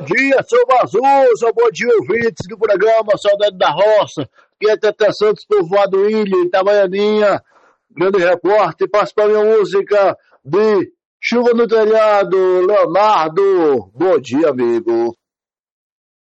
Dia, seu Vazuza, bom dia, ouvintes do programa Saudade da Roça, que é Tete Santos, povoado Ilha, Itabaianinha, grande repórter, passa para minha música de Chuva no Telhado, Leonardo, bom dia, amigo.